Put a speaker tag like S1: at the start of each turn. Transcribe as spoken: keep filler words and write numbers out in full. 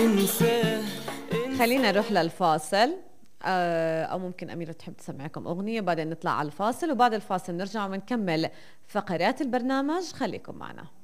S1: خلينا نروح للفاصل. آه، أو ممكن أميرة تحب تسمعكم أغنية بعدين نطلع على الفاصل، وبعد الفاصل نرجع ونكمل فقرات البرنامج. خليكم معنا.